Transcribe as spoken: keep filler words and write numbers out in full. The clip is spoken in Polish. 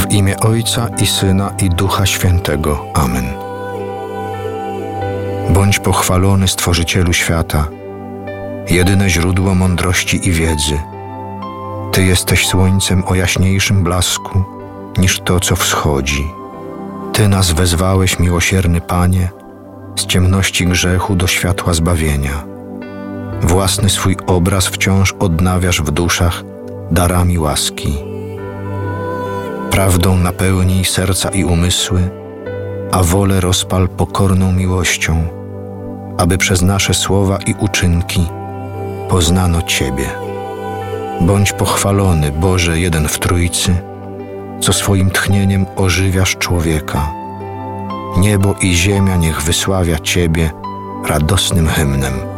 W imię Ojca i Syna i Ducha Świętego. Amen. Bądź pochwalony, Stworzycielu świata, jedyne źródło mądrości i wiedzy. Ty jesteś słońcem o jaśniejszym blasku niż to, co wschodzi. Ty nas wezwałeś, miłosierny Panie, z ciemności grzechu do światła zbawienia. Własny swój obraz wciąż odnawiasz w duszach darami łaski. Prawdą napełnij serca i umysły, a wolę rozpal pokorną miłością, aby przez nasze słowa i uczynki poznano Ciebie. Bądź pochwalony, Boże, jeden w Trójcy, co swoim tchnieniem ożywiasz człowieka. Niebo i ziemia niech wysławia Ciebie radosnym hymnem.